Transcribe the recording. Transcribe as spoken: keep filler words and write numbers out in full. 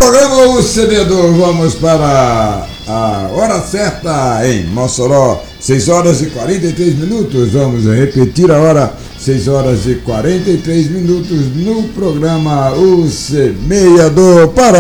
programa O Semeador, vamos para a hora certa em Mossoró, seis horas e quarenta e três minutos. Vamos repetir a hora, seis horas e quarenta e três minutos no programa O Semeador para